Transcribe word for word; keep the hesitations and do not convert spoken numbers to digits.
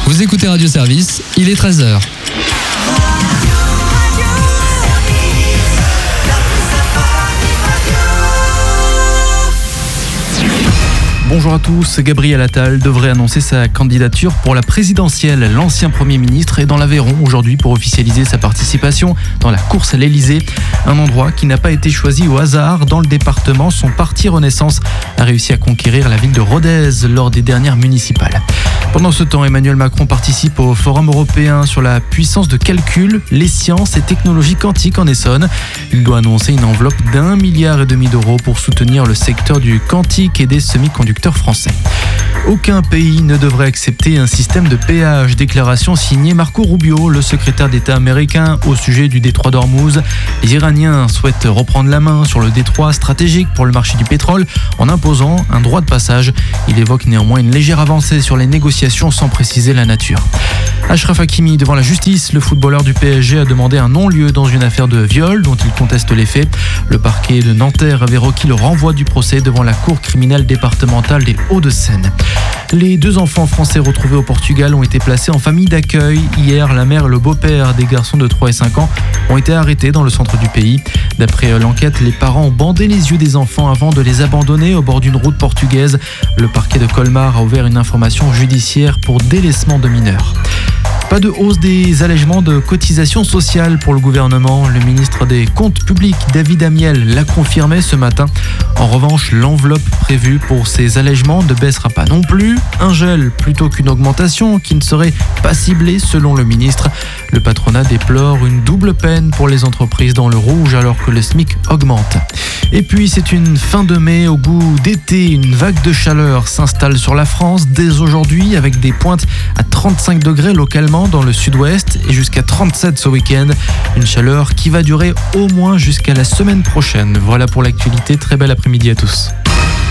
Vous écoutez Radio Service, il est treize heures. Bonjour à tous, Gabriel Attal devrait annoncer sa candidature pour la présidentielle. L'ancien Premier ministre est dans l'Aveyron aujourd'hui pour officialiser sa participation dans la course à l'Elysée. Un endroit qui n'a pas été choisi au hasard. Dans le département, son parti Renaissance a réussi à conquérir la ville de Rodez lors des dernières municipales. Pendant ce temps, Emmanuel Macron participe au Forum européen sur la puissance de calcul, les sciences et technologies quantiques en Essonne. Il doit annoncer une enveloppe d'un milliard et demi d'euros pour soutenir le secteur du quantique et des semi-conducteurs français. Aucun pays ne devrait accepter un système de péage. Déclaration signée Marco Rubio, le secrétaire d'État américain, au sujet du détroit d'Ormuz. Les Iraniens souhaitent reprendre la main sur le détroit stratégique pour le marché du pétrole en imposant un droit de passage. Il évoque néanmoins une légère avancée sur les négociations sans préciser la nature. Achraf Hakimi devant la justice. Le footballeur du P S G a demandé un non-lieu dans une affaire de viol dont il conteste les faits. Le parquet de Nanterre avait requis le renvoi du procès devant la cour criminelle départementale des Hauts-de-Seine. Les deux enfants français retrouvés au Portugal ont été placés en famille d'accueil. Hier, la mère et le beau-père des garçons de trois et cinq ans ont été arrêtés dans le centre du pays. D'après l'enquête, les parents ont bandé les yeux des enfants avant de les abandonner au bord d'une route portugaise. Le parquet de Colmar a ouvert une information judiciaire pour délaissement de mineurs. Pas de hausse des allègements de cotisations sociales pour le gouvernement. Le ministre des Comptes publics, David Amiel, l'a confirmé ce matin. En revanche, l'enveloppe prévue pour ces allègements ne baissera pas non plus. Un gel plutôt qu'une augmentation qui ne serait pas ciblée selon le ministre. Le patronat déplore une double peine pour les entreprises dans le rouge alors que le SMIC augmente. Et puis c'est une fin de mai au goût d'été. Une vague de chaleur s'installe sur la France dès aujourd'hui avec des pointes à trente-cinq degrés localement dans le sud-ouest et jusqu'à trente-sept ce week-end. Une chaleur qui va durer au moins jusqu'à la semaine prochaine. Voilà pour l'actualité. Très bel après-midi à tous.